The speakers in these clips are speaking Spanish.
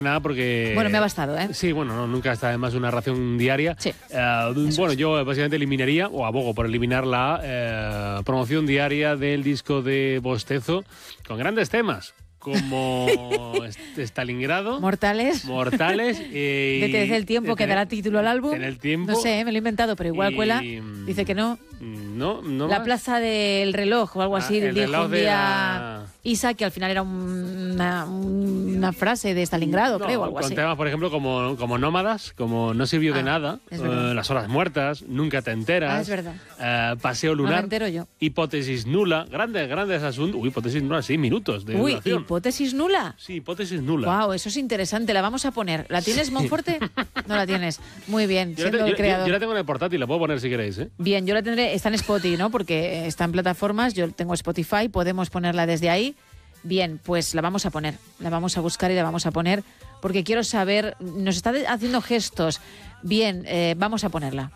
Nada, porque... Bueno, me ha bastado, ¿eh? Sí, bueno, no, nunca está además una ración diaria. Sí. Bueno, yo básicamente eliminaría, o abogo por eliminar la promoción diaria del disco de Bostezo, con grandes temas, como Stalingrado. Mortales. Detén el tiempo, que dará título al álbum. En el tiempo. No sé, me lo he inventado, pero igual cuela. Dice que no. No La más. Plaza del Reloj o algo así. El Dijo reloj un de día la... Isa, que al final era una frase de Stalingrado, creo, o algo con así. temas, por ejemplo, como Nómadas, como No sirvió de nada, es verdad. Las horas muertas, Nunca te enteras, Es verdad. Paseo No me lunar, entero yo. Hipótesis nula, grandes asuntos. Uy, hipótesis nula, sí, minutos de Uy, duración. hipótesis nula. Sí, hipótesis nula. Wow, eso es interesante, la vamos a poner. ¿La tienes, Monforte? No la tienes. Muy bien, Yo la, siendo el creador. yo la tengo en el portátil, la puedo poner si queréis, ¿eh? Bien, yo la tendré, está en Spotify, ¿no? Porque está en plataformas, yo tengo Spotify, podemos ponerla desde ahí. Bien, pues la vamos a poner, la vamos a buscar y la vamos a poner, porque quiero saber, nos está haciendo gestos. Bien, vamos a ponerla.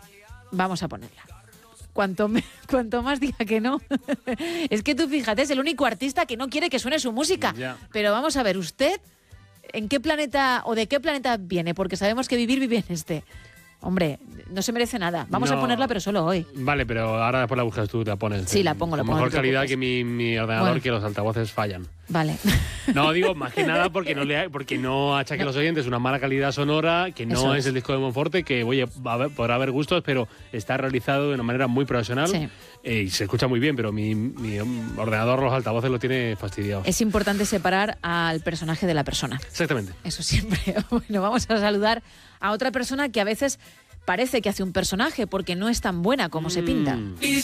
Cuanto más diga que no. Es que tú fíjate, es el único artista que no quiere que suene su música. Ya. Pero vamos a ver, ¿usted en qué planeta o de qué planeta viene? Porque sabemos que vive en este. Hombre, no se merece nada. Vamos a ponerla, pero solo hoy. Vale, pero ahora después la buscas tú, te la pones. Sí, la pongo, con no mejor te calidad preocupes. que mi ordenador, Bueno. que los altavoces fallan. Vale. No, digo, más que nada porque no achaque a los oyentes una mala calidad sonora, que no Eso es es. el disco de Monforte, que, oye, podrá haber gustos, pero está realizado de una manera muy profesional. Sí. Y se escucha muy bien, pero mi ordenador, los altavoces lo tiene fastidiado. Es importante separar al personaje de la persona. Exactamente. Eso siempre. Bueno, vamos a saludar a otra persona que a veces parece que hace un personaje porque no es tan buena como se pinta.